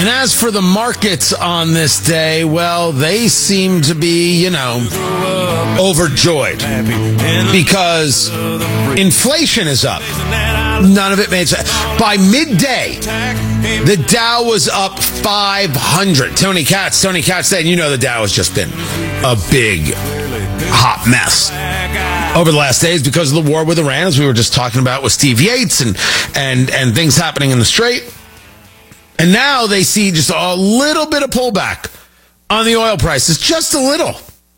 And as for the markets on this day, well, they seem to be, overjoyed because inflation is up. None of it made sense. By midday, the Dow was up 500. Tony Katz said, the Dow has just been a big, hot mess over the last days because of the war with Iran, as we were just talking about with Steve Yates and things happening in the Strait. And now they see just a little bit of pullback on the oil prices, just a little.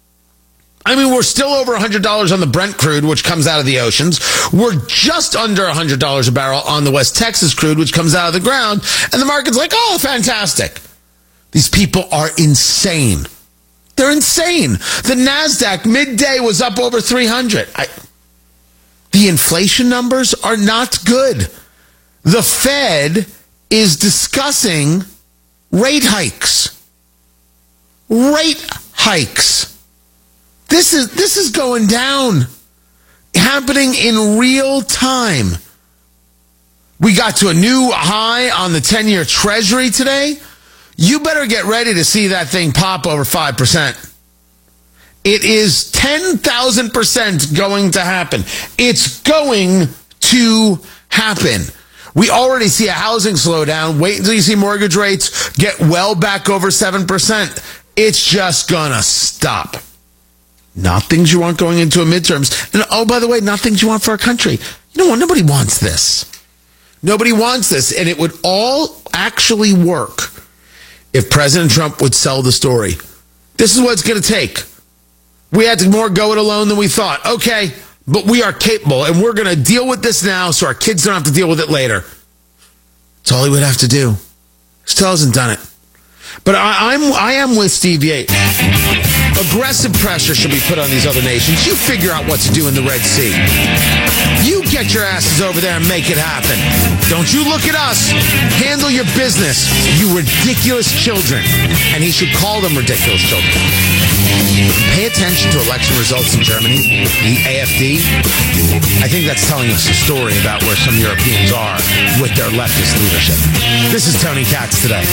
I mean, we're still over $100 on the Brent crude, which comes out of the oceans. We're just under $100 a barrel on the West Texas crude, which comes out of the ground. And the market's like, oh, fantastic. These people are insane. They're insane. The NASDAQ midday was up over 300. The inflation numbers are not good. The Fed is discussing rate hikes. Rate hikes. This is going down, happening in real time. We got to a new high on the 10-year Treasury today. You better get ready to see that thing pop over 5%. It is 10,000% going to happen. It's going to happen. We already see a housing slowdown. Wait until you see mortgage rates get well back over 7%. It's just gonna stop. Not things you want going into a midterms. And oh, by the way, not things you want for our country. You know what? Nobody wants this. Nobody wants this. And it would all actually work if President Trump would sell the story. This is what it's going to take. We had to more go it alone than we thought. Okay, but we are capable, and we're going to deal with this now so our kids don't have to deal with it later. That's all he would have to do. Still hasn't done it. But I am with Steve Yates. Aggressive pressure should be put on these other nations. You figure out what to do in the Red Sea. You get your asses over there and make it happen. Don't you look at us. Handle your business, you ridiculous children. And he should call them ridiculous children. Pay attention to election results in Germany, the AfD. I think that's telling us a story about where some Europeans are with their leftist leadership. This is Tony Katz Today.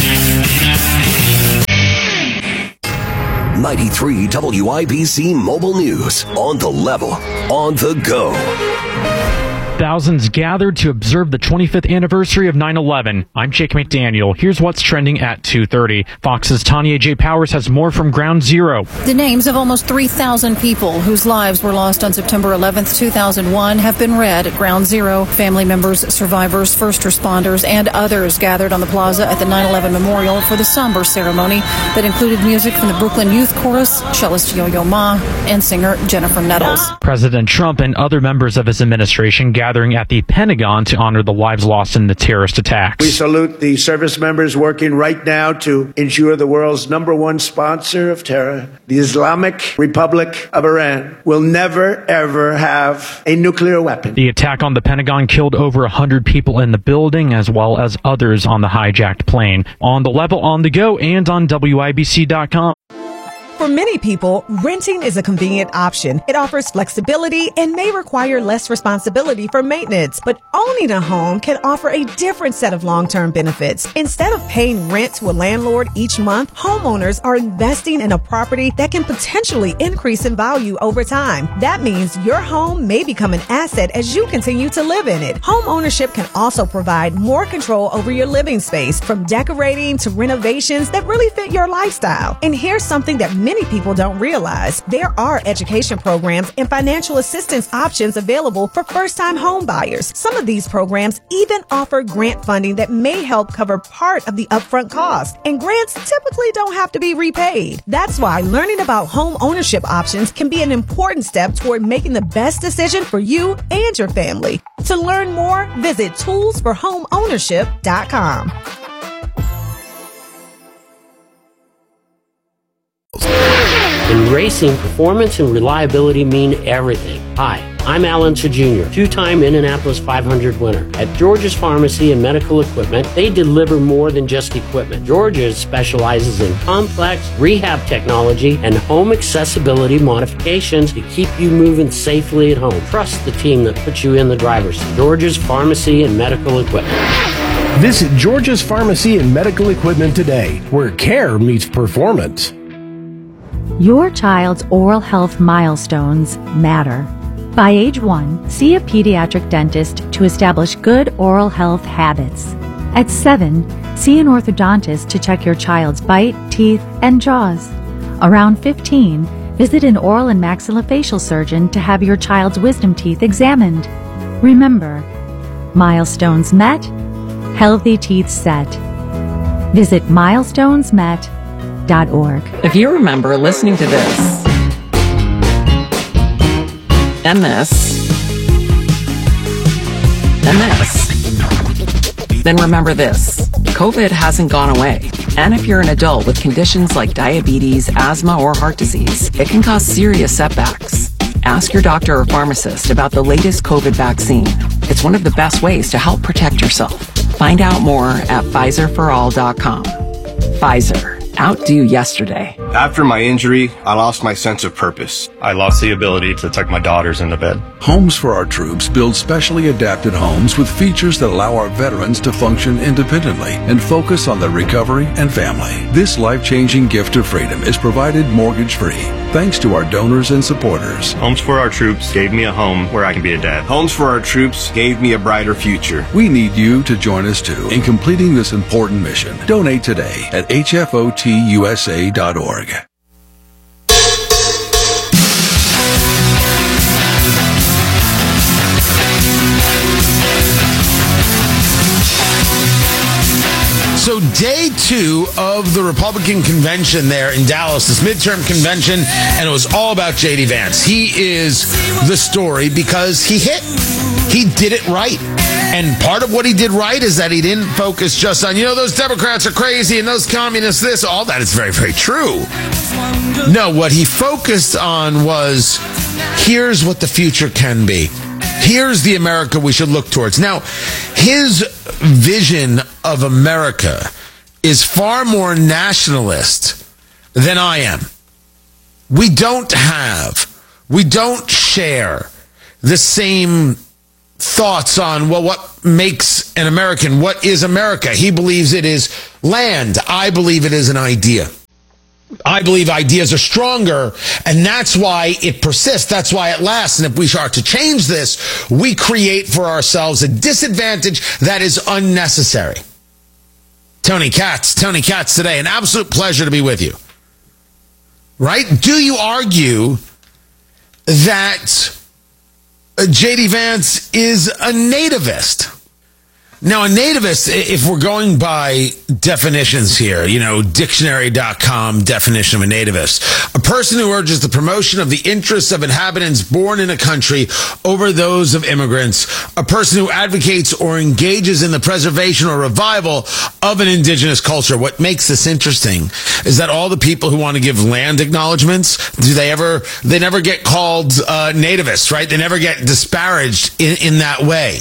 93 WIBC Mobile News. On the level, on the go. Thousands gathered to observe the 25th anniversary of 9/11. I'm Jake McDaniel. Here's what's trending at 2:30. Fox's Tanya J. Powers has more from Ground Zero. The names of almost 3,000 people whose lives were lost on September 11th, 2001 have been read at Ground Zero. Family members, survivors, first responders, and others gathered on the plaza at the 9/11 Memorial for the somber ceremony that included music from the Brooklyn Youth Chorus, cellist Yo-Yo Ma, and singer Jennifer Nettles. President Trump and other members of his administration gathering at the Pentagon to honor the lives lost in the terrorist attacks. We salute the service members working right now to ensure the world's #1 sponsor of terror, the Islamic Republic of Iran, will never, ever have a nuclear weapon. The attack on the Pentagon killed over 100 people in the building, as well as others on the hijacked plane. On the level, on the go, and on WIBC.com. For many people, renting is a convenient option. It offers flexibility and may require less responsibility for maintenance. But owning a home can offer a different set of long-term benefits. Instead of paying rent to a landlord each month, homeowners are investing in a property that can potentially increase in value over time. That means your home may become an asset as you continue to live in it. Home ownership can also provide more control over your living space, from decorating to renovations that really fit your lifestyle. And here's something that many people don't realize. There are education programs and financial assistance options available for first-time home buyers. Some of these programs even offer grant funding that may help cover part of the upfront cost. And grants typically don't have to be repaid. That's why learning about home ownership options can be an important step toward making the best decision for you and your family. To learn more, visit toolsforhomeownership.com. In racing, performance and reliability mean everything. Hi, I'm Alan Jr., two-time Indianapolis 500 winner. At George's Pharmacy and Medical Equipment, they deliver more than just equipment. George's specializes in complex rehab technology and home accessibility modifications to keep you moving safely at home. Trust the team that puts you in the driver's seat. George's Pharmacy and Medical Equipment. Visit George's Pharmacy and Medical Equipment today, where care meets performance. Your child's oral health milestones matter. By age 1, see a pediatric dentist to establish good oral health habits. At 7, see an orthodontist to check your child's bite, teeth, and jaws. Around 15, visit an oral and maxillofacial surgeon to have your child's wisdom teeth examined. Remember, milestones met, healthy teeth set. Visit milestonesmet.org. If you remember listening to this and this and this, then remember this: COVID hasn't gone away. And if you're an adult with conditions like diabetes, asthma, or heart disease, it can cause serious setbacks. Ask your doctor or pharmacist about the latest COVID vaccine. It's one of the best ways to help protect yourself. Find out more at PfizerForAll.com. Pfizer. Outdo yesterday. After my injury, I lost my sense of purpose. I lost the ability to tuck my daughters into bed. Homes for Our Troops builds specially adapted homes with features that allow our veterans to function independently and focus on their recovery and family. This life-changing gift of freedom is provided mortgage-free thanks to our donors and supporters. Homes for Our Troops gave me a home where I can be a dad. Homes for Our Troops gave me a brighter future. We need you to join us too in completing this important mission. Donate today at hfotusa.org. So day 2 of the Republican convention there in Dallas, this midterm convention, and it was all about J.D. Vance. He is the story because he hit. He did it right. And part of what he did right is that he didn't focus just on, those Democrats are crazy and those communists this. All that is very, very true. No, what he focused on was, here's what the future can be. Here's the America we should look towards. Now, his vision of America is far more nationalist than I am. We don't share the same thoughts on, what makes an American? What is America? He believes it is land. I believe it is an idea. I believe ideas are stronger, and that's why it persists. That's why it lasts. And if we are to change this, we create for ourselves a disadvantage that is unnecessary. Tony Katz today. An absolute pleasure to be with you. Right? Do you argue that J.D. Vance is a nativist? Now, a nativist, if we're going by definitions here, dictionary.com definition of a nativist, a person who urges the promotion of the interests of inhabitants born in a country over those of immigrants, a person who advocates or engages in the preservation or revival of an indigenous culture. What makes this interesting is that all the people who want to give land acknowledgments, they never get called nativists, right? They never get disparaged in that way.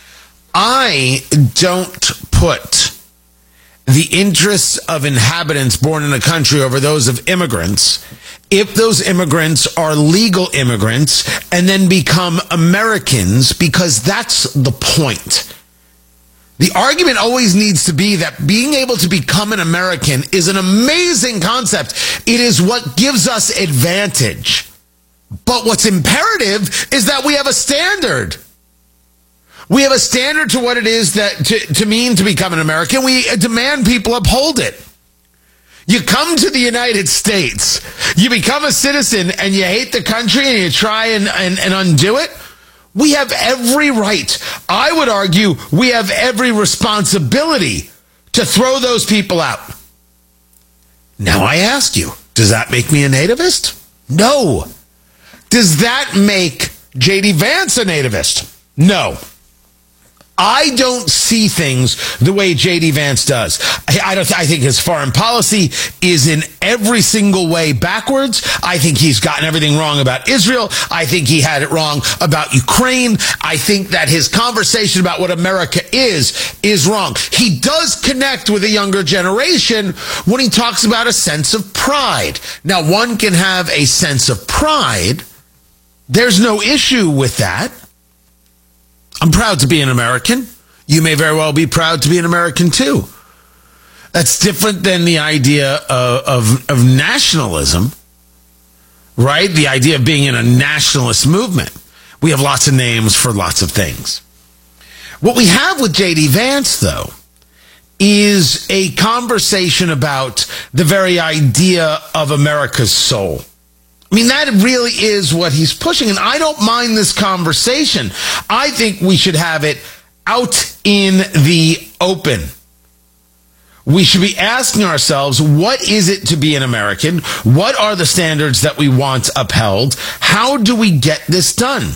I don't put the interests of inhabitants born in a country over those of immigrants if those immigrants are legal immigrants and then become Americans, because that's the point. The argument always needs to be that being able to become an American is an amazing concept. It is what gives us advantage. But what's imperative is that we have a standard. We have a standard to what it is that to mean to become an American. We demand people uphold it. You come to the United States, you become a citizen, and you hate the country and you try and undo it. We have every right. I would argue we have every responsibility to throw those people out. Now I ask you, does that make me a nativist? No. Does that make J.D. Vance a nativist? No. I don't see things the way J.D. Vance does. I think his foreign policy is in every single way backwards. I think he's gotten everything wrong about Israel. I think he had it wrong about Ukraine. I think that his conversation about what America is wrong. He does connect with a younger generation when he talks about a sense of pride. Now, one can have a sense of pride. There's no issue with that. I'm proud to be an American. You may very well be proud to be an American too. That's different than the idea of nationalism, right? The idea of being in a nationalist movement. We have lots of names for lots of things. What we have with J.D. Vance, though, is a conversation about the very idea of America's soul. I mean, that really is what he's pushing, and I don't mind this conversation. I think we should have it out in the open. We should be asking ourselves, what is it to be an American? What are the standards that we want upheld? How do we get this done?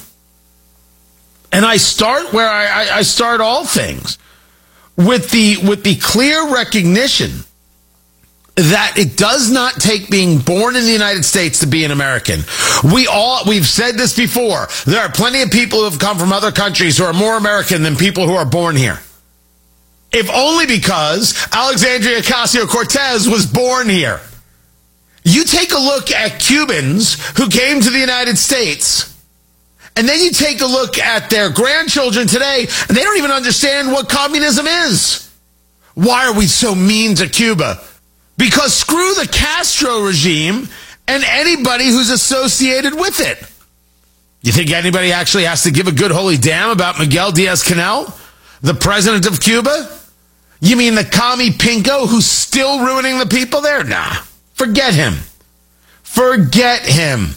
And I start where I start all things, with the clear recognition that it does not take being born in the United States to be an American. We've said this before. There are plenty of people who have come from other countries who are more American than people who are born here. If only because Alexandria Ocasio-Cortez was born here. You take a look at Cubans who came to the United States, and then you take a look at their grandchildren today, and they don't even understand what communism is. Why are we so mean to Cuba? Because screw the Castro regime and anybody who's associated with it. You think anybody actually has to give a good holy damn about Miguel Diaz-Canel, the president of Cuba? You mean the commie pinko who's still ruining the people there? Nah, forget him. Forget him.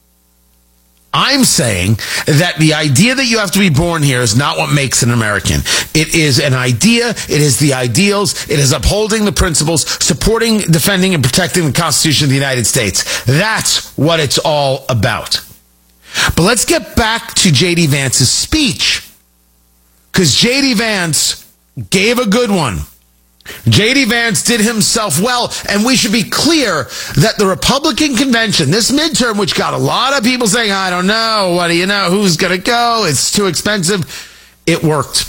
I'm saying that the idea that you have to be born here is not what makes an American. It is an idea. It is the ideals. It is upholding the principles, supporting, defending, and protecting the Constitution of the United States. That's what it's all about. But let's get back to J.D. Vance's speech, because J.D. Vance gave a good one. J.D. Vance did himself well, and we should be clear that the Republican convention, this midterm, which got a lot of people saying, I don't know, what do you know, who's going to go, it's too expensive, it worked.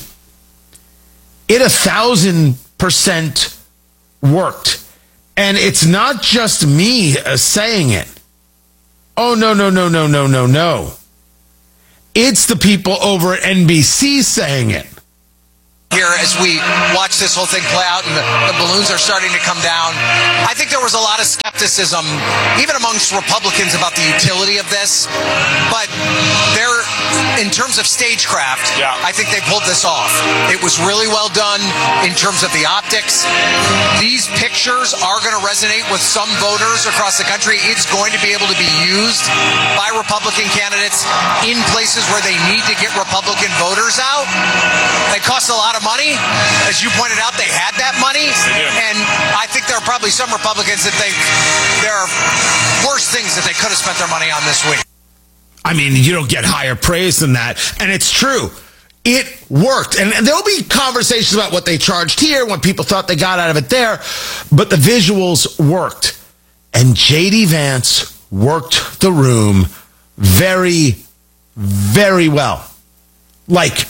It 1,000% worked. And it's not just me saying it. Oh, no. It's the people over at NBC saying it. Here as we watch this whole thing play out and the balloons are starting to come down, I think there was a lot of skepticism, even amongst Republicans, about the utility of this. But in terms of stagecraft, I think they pulled this off. It was really well done in terms of the optics. These pictures are going to resonate with some voters across the country. It's going to be able to be used by Republican candidates in places where they need to get Republican voters out. They cost a lot of money. As you pointed out, they had that money. And I think there are probably some Republicans that think there are worse things that they could have spent their money on this week. I mean, you don't get higher praise than that. And it's true. It worked. And there'll be conversations about what they charged here, what people thought they got out of it there. But the visuals worked. And J.D. Vance worked the room very, very well. Like,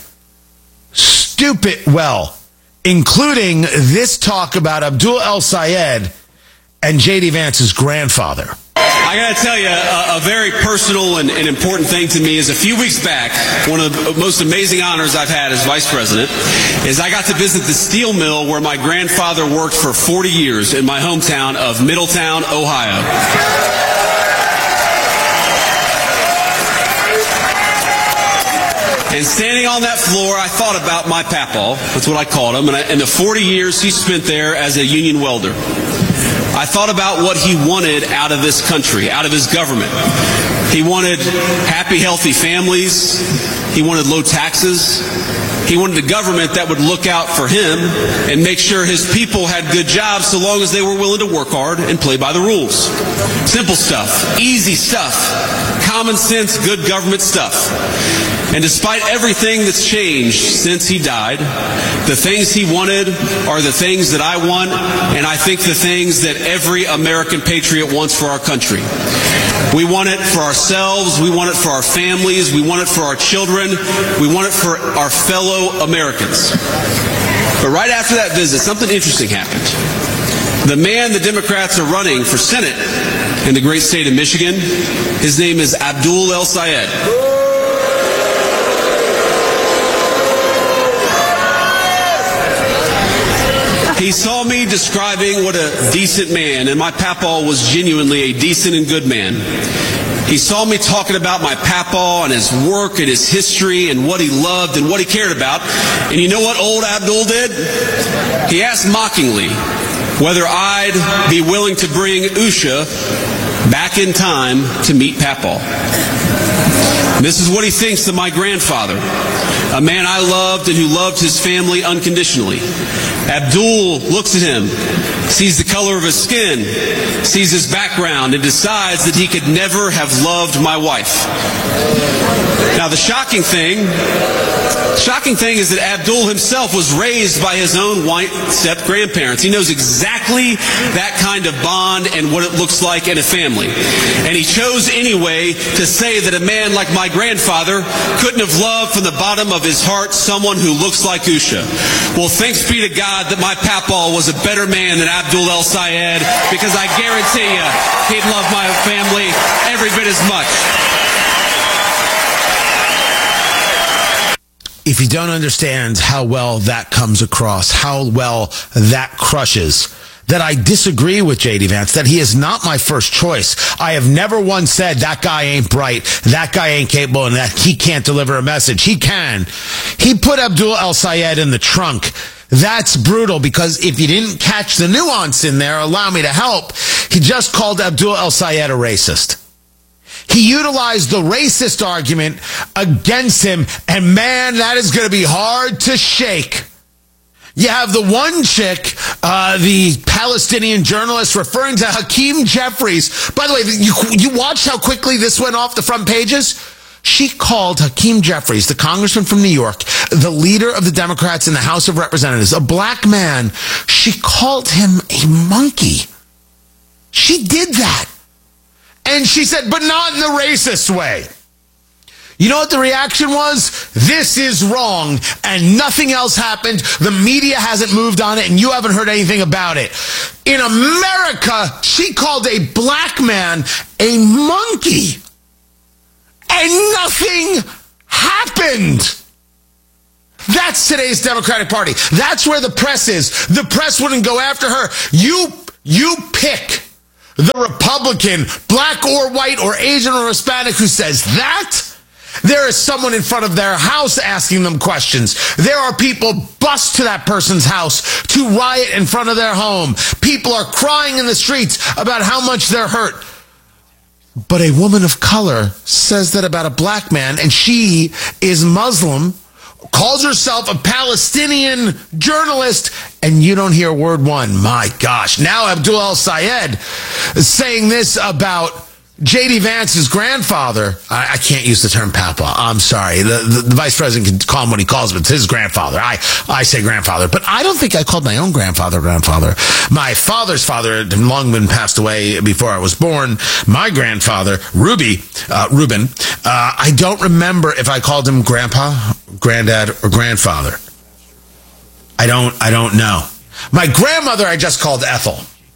stupid well, including this talk about Abdul El-Sayed and J.D. Vance's grandfather. I got to tell you, a very personal and important thing to me is a few weeks back, one of the most amazing honors I've had as vice president is I got to visit the steel mill where my grandfather worked for 40 years in my hometown of Middletown, Ohio. And standing on that floor, I thought about my papaw. That's what I called him. And the 40 years he spent there as a union welder. I thought about what he wanted out of this country, out of his government. He wanted happy, healthy families. He wanted low taxes. He wanted a government that would look out for him and make sure his people had good jobs so long as they were willing to work hard and play by the rules. Simple stuff, easy stuff, common sense, good government stuff. And despite everything that's changed since he died, the things he wanted are the things that I want, and I think the things that every American patriot wants for our country. We want it for ourselves, we want it for our families, we want it for our children, we want it for our fellow Americans. But right after that visit, something interesting happened. The man the Democrats are running for Senate in the great state of Michigan, his name is Abdul El-Sayed. He saw me describing what a decent man, and my papaw was genuinely a decent and good man. He saw me talking about my papaw and his work and his history and what he loved and what he cared about. And you know what old Abdul did? He asked mockingly whether I'd be willing to bring Usha back in time to meet papaw. This is what he thinks of my grandfather, a man I loved and who loved his family unconditionally. Abdul looks at him, sees the color of his skin, sees his background, and decides that he could never have loved my wife. Now, the shocking thing is that Abdul himself was raised by his own white step-grandparents. He knows exactly that kind of bond and what it looks like in a family. And he chose anyway to say that a man like my grandfather couldn't have loved from the bottom of his heart someone who looks like Usha. Well, thanks be to God that my papaw was a better man than Abdul El Sayed, because I guarantee you he'd love my family every bit as much. If you don't understand how well that comes across, how well that crushes, that I disagree with J.D. Vance, that he is not my first choice. I have never once said that guy ain't bright, that guy ain't capable, and that he can't deliver a message. He can. He put Abdul El Sayed in the trunk. That's brutal, because if you didn't catch the nuance in there, allow me to help, he just called Abdul El Sayed a racist. He utilized the racist argument against him, and man, that is going to be hard to shake. You have the one chick, the Palestinian journalist, referring to Hakeem Jeffries. By the way, you watched how quickly this went off the front pages? She called Hakeem Jeffries, the congressman from New York, the leader of the Democrats in the House of Representatives, a black man. She called him a monkey. She did that. And she said, but not in the racist way. You know what the reaction was? This is wrong, and nothing else happened. The media hasn't moved on it, and you haven't heard anything about it. In America, she called a black man a monkey, and nothing happened. That's today's Democratic Party. That's where the press is. The press wouldn't go after her. You pick the Republican, black or white or Asian or Hispanic, who says that. There is someone in front of their house asking them questions. There are people bust to that person's house to riot in front of their home. People are crying in the streets about how much they're hurt. But a woman of color says that about a black man, and she is Muslim, calls herself a Palestinian journalist, and you don't hear word one. My gosh. Now Abdul El Sayed is saying this about J.D. Vance's grandfather. I can't use the term papa. I'm sorry. The vice president can call him what he calls him. It's his grandfather. I say grandfather. But I don't think I called my own grandfather. My father's father had long been passed away before I was born. My grandfather, Reuben, I don't remember if I called him grandpa, granddad, or grandfather. I don't know. My grandmother I just called Ethel.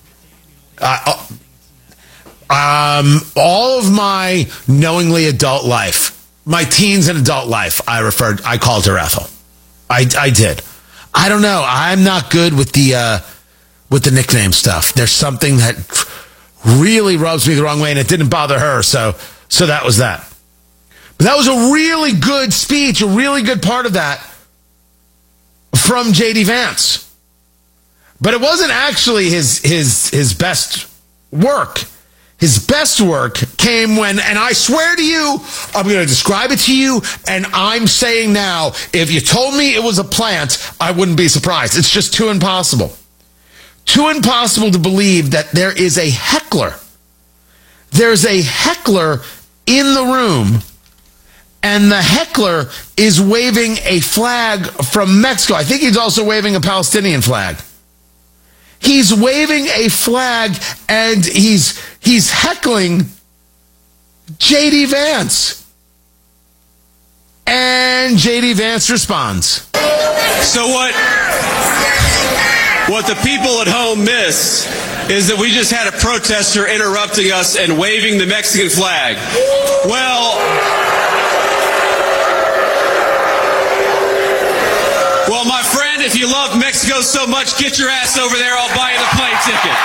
All of my knowingly adult life, my teens and adult life, I called her Ethel. I did. I don't know. I'm not good with the nickname stuff. There's something that really rubs me the wrong way, and it didn't bother her. So that was that. But that was a really good speech, a really good part of that from J.D. Vance. But it wasn't actually his best work. His best work came when, and I swear to you, I'm going to describe it to you, and I'm saying now, if you told me it was a plant, I wouldn't be surprised. It's just too impossible. Too impossible to believe that there is a heckler. There's a heckler in the room, and the heckler is waving a flag from Mexico. I think he's also waving a Palestinian flag. He's waving a flag, and he's heckling J.D. Vance. And J.D. Vance responds. So what the people at home miss is that we just had a protester interrupting us and waving the Mexican flag. Well, my friend, if you love Mexico so much, get your ass over there. I'll buy you the plane ticket.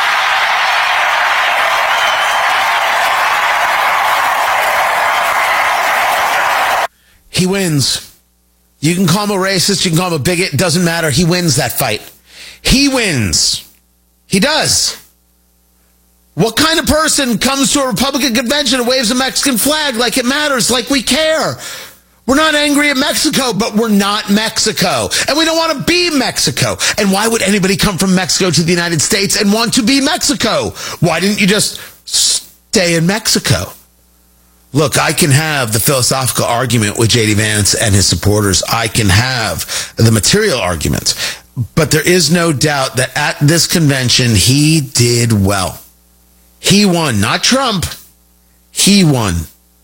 He wins. You can call him a racist, you can call him a bigot, it doesn't matter. He wins that fight. He wins. He does. What kind of person comes to a Republican convention and waves a Mexican flag like it matters, like we care? We're not angry at Mexico, but we're not Mexico. And we don't want to be Mexico. And why would anybody come from Mexico to the United States and want to be Mexico? Why didn't you just stay in Mexico? Look, I can have the philosophical argument with J.D. Vance and his supporters. I can have the material argument. But there is no doubt that at this convention, he did well. He won, not Trump. He won.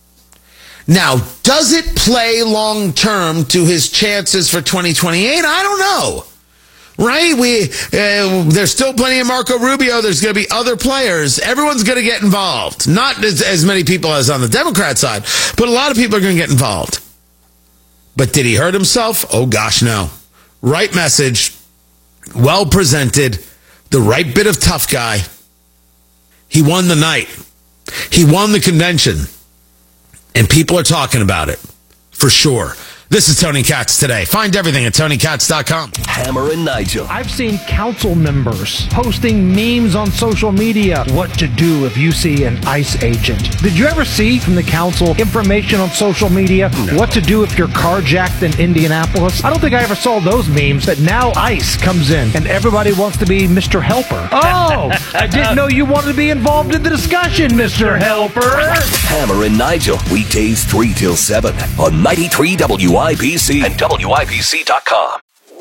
Now, does it play long term to his chances for 2028? I don't know. Right? There's still plenty of Marco Rubio. There's going to be other players. Everyone's going to get involved. Not as many people as on the Democrat side, but a lot of people are going to get involved. But did he hurt himself? Oh, gosh, no. Right message, well presented, the right bit of tough guy. He won the night. He won the convention. And people are talking about it, for sure. This is Tony Katz Today. Find everything at TonyKatz.com. Hammer and Nigel. I've seen council members posting memes on social media. What to do if you see an ICE agent. Did you ever see from the council information on social media? No. What to do if you're carjacked in Indianapolis? I don't think I ever saw those memes, but now ICE comes in and everybody wants to be Mr. Helper. Oh, I didn't know you wanted to be involved in the discussion, Mr. Helper. Hammer and Nigel, weekdays 3 till 7 on 93 WIBC and WIBC.com.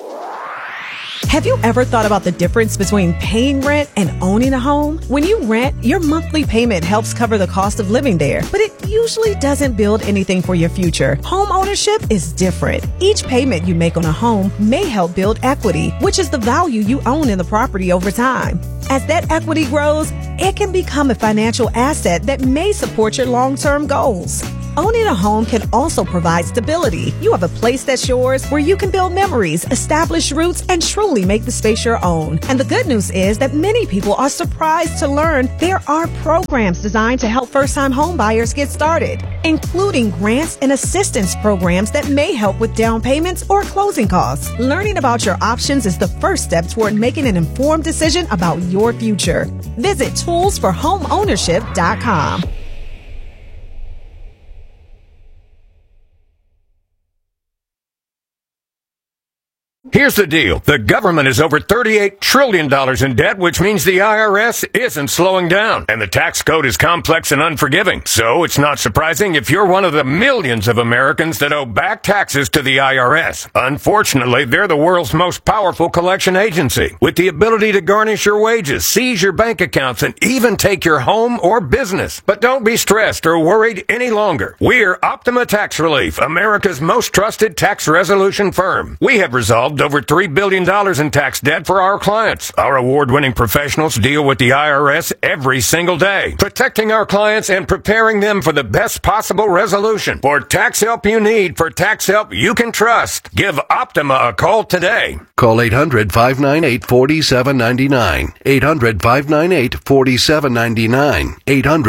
Have you ever thought about the difference between paying rent and owning a home? When you rent, your monthly payment helps cover the cost of living there, but it usually doesn't build anything for your future. Home ownership is different. Each payment you make on a home may help build equity, which is the value you own in the property over time. As that equity grows, it can become a financial asset that may support your long-term goals. Owning a home can also provide stability. You have a place that's yours where you can build memories, establish roots, and truly make the space your own. And the good news is that many people are surprised to learn there are programs designed to help first-time home buyers get started, including grants and assistance programs that may help with down payments or closing costs. Learning about your options is the first step toward making an informed decision about your future. Visit toolsforhomeownership.com. Here's the deal. The government is over $38 trillion in debt, which means the IRS isn't slowing down. And the tax code is complex and unforgiving. So it's not surprising if you're one of the millions of Americans that owe back taxes to the IRS. Unfortunately, they're the world's most powerful collection agency, with the ability to garnish your wages, seize your bank accounts, and even take your home or business. But don't be stressed or worried any longer. We're Optima Tax Relief, America's most trusted tax resolution firm. We have resolved over $3 billion in tax debt for our clients. Our award-winning professionals deal with the IRS every single day, protecting our clients and preparing them for the best possible resolution. For tax help you need, for tax help you can trust, give Optima a call today. Call 800-598-4799. 800-598-4799.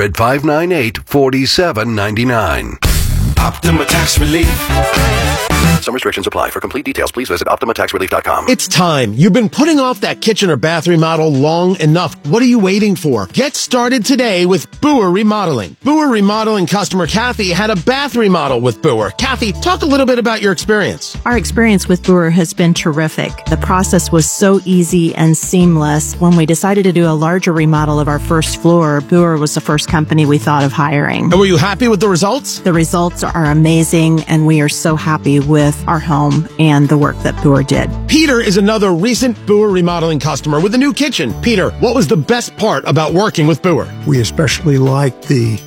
800-598-4799. Optima Tax Relief. Some restrictions apply. For complete details, please visit OptimaTaxRelief.com. It's time. You've been putting off that kitchen or bath remodel long enough. What are you waiting for? Get started today with Boer Remodeling. Boer Remodeling customer Kathy had a bath remodel with Boer. Kathy, talk a little bit about your experience. Our experience with Boer has been terrific. The process was so easy and seamless. When we decided to do a larger remodel of our first floor, Boer was the first company we thought of hiring. And were you happy with the results? The results are amazing, and we are so happy with our home and the work that Boer did. Peter is another recent Boer Remodeling customer with a new kitchen. Peter, what was the best part about working with Boer? We especially liked the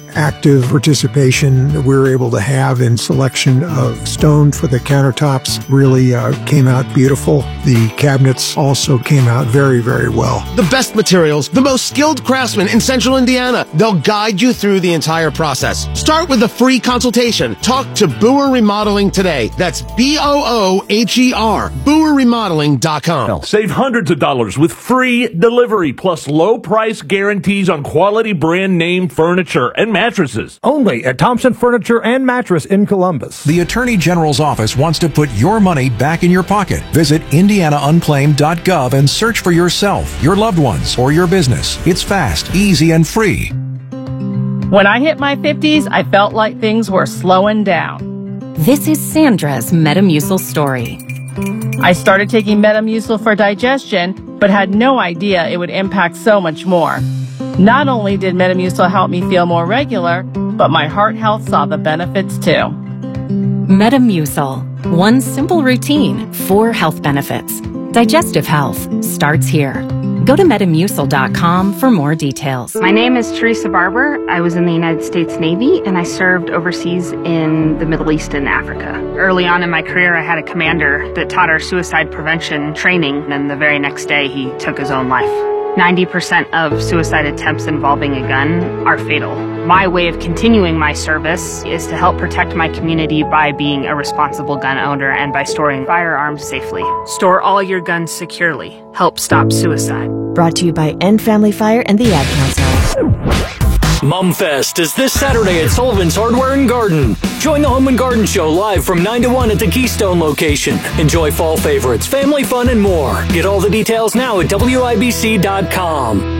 active participation that we were able to have in selection of stone for the countertops really came out beautiful. The cabinets also came out very, very well. The best materials, the most skilled craftsmen in Central Indiana. They'll guide you through the entire process. Start with a free consultation. Talk to Boer Remodeling today. That's BOOHER. BoerRemodeling.com. Save hundreds of dollars with free delivery plus low price guarantees on quality brand name furniture and mattresses. Only at Thompson Furniture and Mattress in Columbus. The Attorney General's office wants to put your money back in your pocket. Visit IndianaUnclaimed.gov and search for yourself, your loved ones, or your business. It's fast, easy, and free. When I hit my 50s, I felt like things were slowing down. This is Sandra's Metamucil story. I started taking Metamucil for digestion, but had no idea it would impact so much more. Not only did Metamucil help me feel more regular, but my heart health saw the benefits too. Metamucil. One simple routine, 4 health benefits. Digestive health starts here. Go to Metamucil.com for more details. My name is Teresa Barber. I was in the United States Navy and I served overseas in the Middle East and Africa. Early on in my career, I had a commander that taught our suicide prevention training, and the very next day he took his own life. 90% of suicide attempts involving a gun are fatal. My way of continuing my service is to help protect my community by being a responsible gun owner and by storing firearms safely. Store all your guns securely. Help stop suicide. Brought to you by End Family Fire and the Ad Council. Mumfest is this Saturday at Sullivan's Hardware and Garden. Join the Home and Garden Show live from 9 to 1 at the Keystone location. Enjoy fall favorites, family fun, and more. Get all the details now at WIBC.com.